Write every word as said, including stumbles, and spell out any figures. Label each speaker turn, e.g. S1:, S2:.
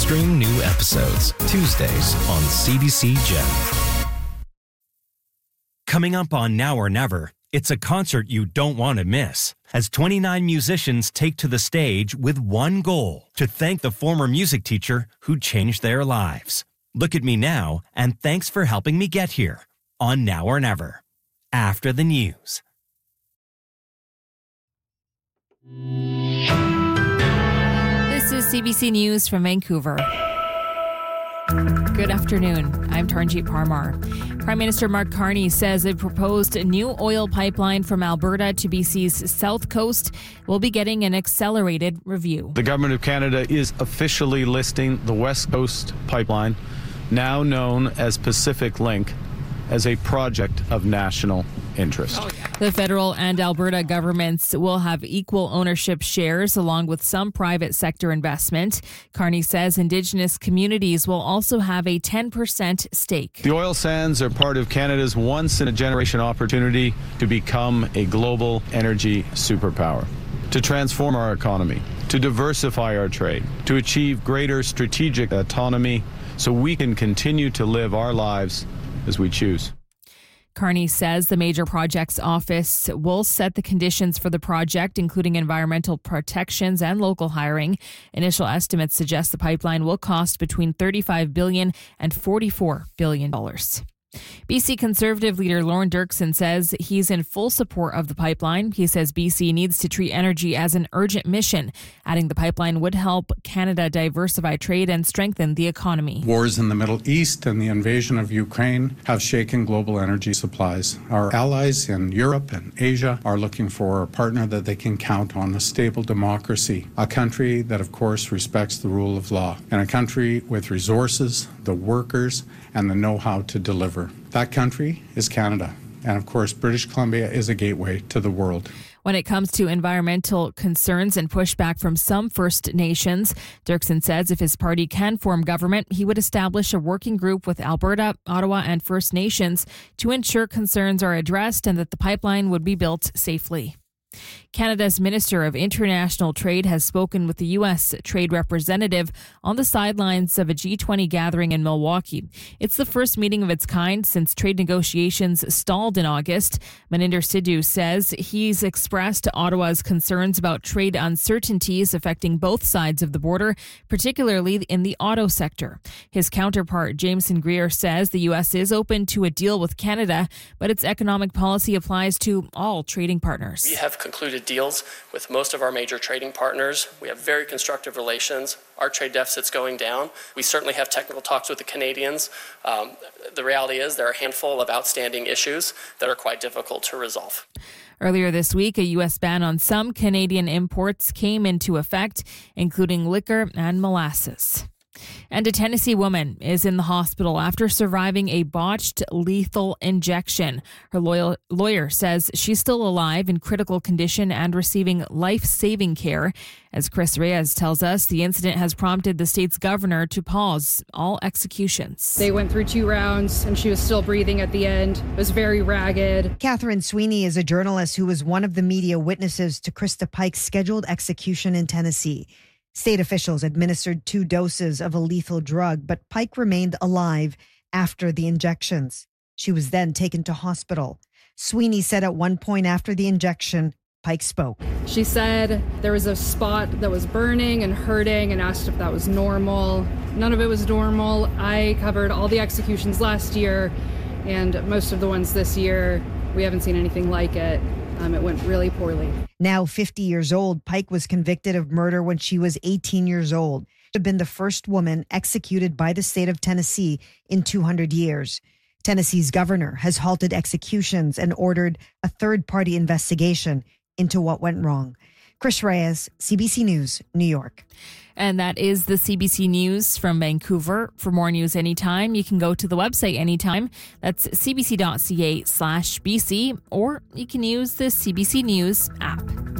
S1: Stream new episodes Tuesdays on C B C Gem. Coming up on Now or Never, it's a concert you don't want to miss, as twenty-nine musicians take to the stage with one goal: to thank the former music teacher who changed their lives. Look at me now, and thanks for helping me get here on Now or Never, after the news.
S2: This is C B C News from Vancouver. Good afternoon. I'm Taranjeet Parmar. Prime Minister Mark Carney says a proposed new oil pipeline from Alberta to B C's south coast will be getting an accelerated review.
S3: The Government of Canada is officially listing the West Coast Pipeline, now known as Pacific Link, as a project of national interest.
S2: Oh, yeah. The federal and Alberta governments will have equal ownership shares along with some private sector investment. Carney says Indigenous communities will also have a ten percent stake.
S3: The oil sands are part of Canada's once-in-a-generation opportunity to become a global energy superpower, to transform our economy, to diversify our trade, to achieve greater strategic autonomy so we can continue to live our lives as we choose.
S2: Carney says the Major Projects Office will set the conditions for the project, including environmental protections and local hiring. Initial estimates suggest the pipeline will cost between thirty-five billion dollars and forty-four billion dollars. B C Conservative leader Lorne Dirksen says he's in full support of the pipeline. He says B C needs to treat energy as an urgent mission, adding the pipeline would help Canada diversify trade and strengthen the economy.
S4: Wars in the Middle East and the invasion of Ukraine have shaken global energy supplies. Our allies in Europe and Asia are looking for a partner that they can count on, a stable democracy, a country that, of course, respects the rule of law, and a country with resources, the workers, and the know-how to deliver. That country is Canada. And of course, British Columbia is a gateway to the world.
S2: When it comes to environmental concerns and pushback from some First Nations, Dirksen says if his party can form government, he would establish a working group with Alberta, Ottawa, and First Nations to ensure concerns are addressed and that the pipeline would be built safely. Canada's Minister of International Trade has spoken with the U S trade representative on the sidelines of a G twenty gathering in Milwaukee. It's the first meeting of its kind since trade negotiations stalled in August. Maninder Sidhu says he's expressed Ottawa's concerns about trade uncertainties affecting both sides of the border, particularly in the auto sector. His counterpart, Jameson Greer, says the U S is open to a deal with Canada, but its economic policy applies to all trading partners.
S5: We have concluded deals with most of our major trading partners. We have very constructive relations. Our trade deficit's going down. We certainly have technical talks with the Canadians. Um, the reality is there are a handful of outstanding issues that are quite difficult to resolve.
S2: Earlier this week, a U S ban on some Canadian imports came into effect, including liquor and molasses. And a Tennessee woman is in the hospital after surviving a botched lethal injection. Her loyal lawyer says she's still alive in critical condition and receiving life-saving care. As Chris Reyes tells us, the incident has prompted the state's governor to pause all executions.
S6: They went through two rounds and she was still breathing at the end. It was very ragged.
S7: Catherine Sweeney is a journalist who was one of the media witnesses to Krista Pike's scheduled execution in Tennessee. State officials administered two doses of a lethal drug, but Pike remained alive after the injections. She was then taken to hospital. Sweeney said at one point after the injection, Pike spoke.
S6: She said there was a spot that was burning and hurting and asked if that was normal. None of it was normal. I covered all the executions last year and most of the ones this year. We haven't seen anything like it. Um, it went really poorly.
S7: Now fifty years old, Pike was convicted of murder when she was eighteen years old. She had been the first woman executed by the state of Tennessee in two hundred years. Tennessee's governor has halted executions and ordered a third-party investigation into what went wrong. Chris Reyes, C B C News, New York.
S2: And that is the C B C News from Vancouver. For more news anytime, you can go to the website anytime. That's cbc.ca slash BC, or you can use the C B C News app.